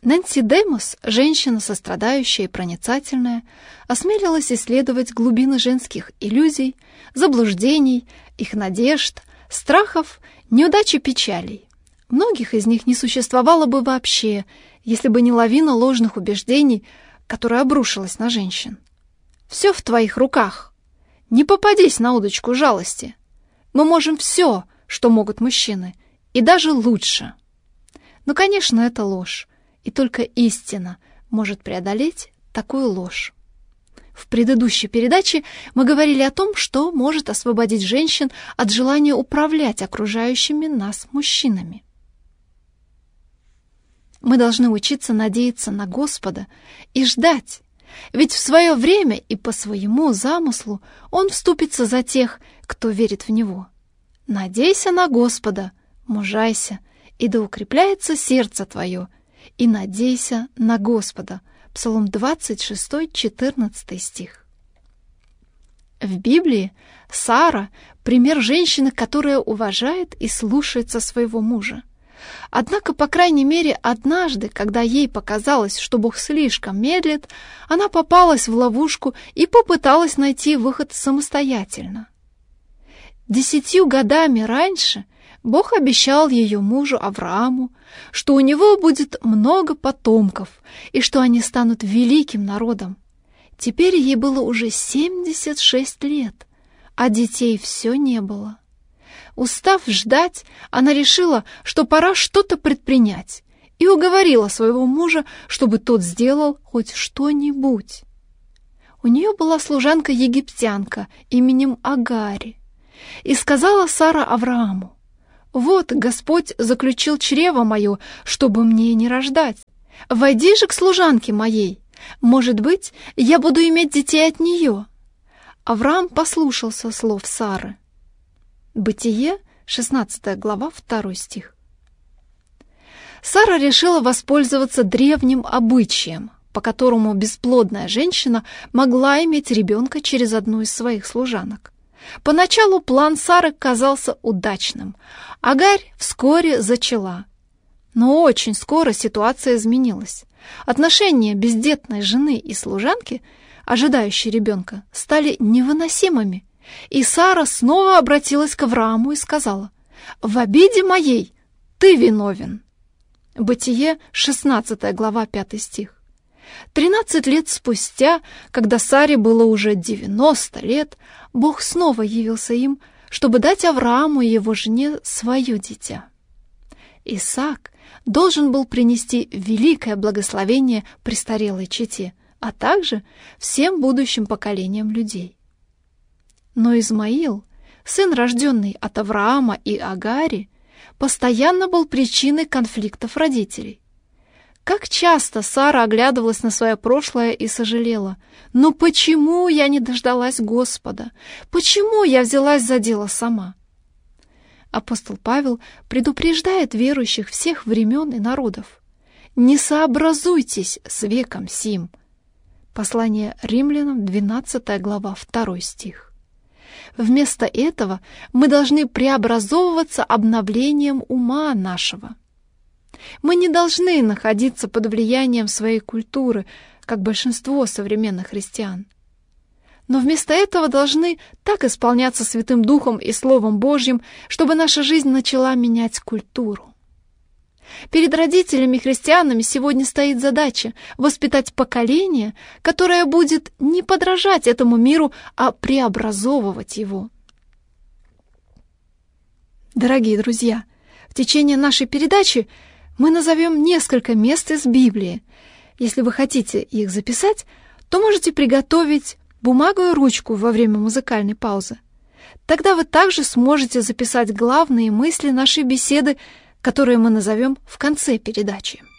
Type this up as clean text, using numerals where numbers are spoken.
Нэнси Демос, женщина сострадающая и проницательная, осмелилась исследовать глубины женских иллюзий, заблуждений, их надежд, страхов, неудач и печалей. Многих из них не существовало бы вообще, если бы не лавина ложных убеждений, которая обрушилась на женщин. Все в твоих руках. Не попадись на удочку жалости. Мы можем все, что могут мужчины, и даже лучше. Но, конечно, это ложь, и только истина может преодолеть такую ложь. В предыдущей передаче мы говорили о том, что может освободить женщин от желания управлять окружающими нас мужчинами. Мы должны учиться надеяться на Господа и ждать, ведь в свое время и по своему замыслу Он вступится за тех, кто верит в Него. Надейся на Господа, мужайся, и да укрепляется сердце твое, и надейся на Господа. Псалом 26, 14 стих. В Библии Сара — пример женщины, которая уважает и слушается своего мужа. Однако, по крайней мере, однажды, когда ей показалось, что Бог слишком медлит, она попалась в ловушку и попыталась найти выход самостоятельно. 10 годами раньше Бог обещал ее мужу Аврааму, что у него будет много потомков и что они станут великим народом. Теперь ей было уже 76 лет, а детей все не было. Устав ждать, она решила, что пора что-то предпринять, и уговорила своего мужа, чтобы тот сделал хоть что-нибудь. У нее была служанка-египтянка именем Агари, и сказала Сара Аврааму: «Вот Господь заключил чрево мое, чтобы мне не рождать. Войди же к служанке моей, может быть, я буду иметь детей от нее». Авраам послушался слов Сары. Бытие, 16 глава, 2 стих. Сара решила воспользоваться древним обычаем, по которому бесплодная женщина могла иметь ребенка через одну из своих служанок. Поначалу план Сары казался удачным. Агарь вскоре зачала. Но очень скоро ситуация изменилась. Отношения бездетной жены и служанки, ожидающей ребенка, стали невыносимыми. И Сара снова обратилась к Аврааму и сказала: «В обиде моей ты виновен». Бытие, 16 глава, 5 стих. 13 лет спустя, когда Саре было уже 90 лет, Бог снова явился им, чтобы дать Аврааму и его жене свое дитя. Исаак должен был принести великое благословение престарелой чете, а также всем будущим поколениям людей. Но Измаил, сын, рожденный от Авраама и Агари, постоянно был причиной конфликтов родителей. Как часто Сара оглядывалась на свое прошлое и сожалела: «Но почему я не дождалась Господа? Почему я взялась за дело сама?» Апостол Павел предупреждает верующих всех времен и народов: «Не сообразуйтесь с веком сим». Послание Римлянам, 12 глава, 2 стих. Вместо этого мы должны преобразовываться обновлением ума нашего. Мы не должны находиться под влиянием своей культуры, как большинство современных христиан. Но вместо этого должны так исполняться Святым Духом и Словом Божьим, чтобы наша жизнь начала менять культуру. Перед родителями-христианами сегодня стоит задача воспитать поколение, которое будет не подражать этому миру, а преобразовывать его. Дорогие друзья, в течение нашей передачи мы назовем несколько мест из Библии. Если вы хотите их записать, то можете приготовить бумагу и ручку во время музыкальной паузы. Тогда вы также сможете записать главные мысли нашей беседы, которые мы назовем в конце передачи.